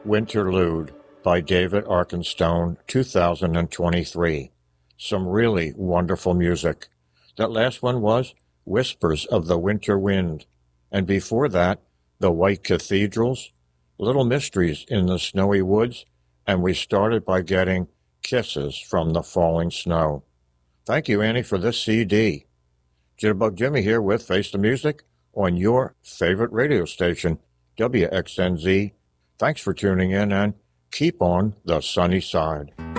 Winterlude by David Arkenstone, 2023. Some really wonderful music. That last one was Whispers of the Winter Wind. And before that, The White Cathedrals, Little Mysteries in the Snowy Woods, and we started by getting Kisses from the Falling Snow. Thank you, Annie, for this CD. Jitterbug Jimmy here with Face the Music on your favorite radio station, WXNZ. Thanks for tuning in and keep on the sunny side.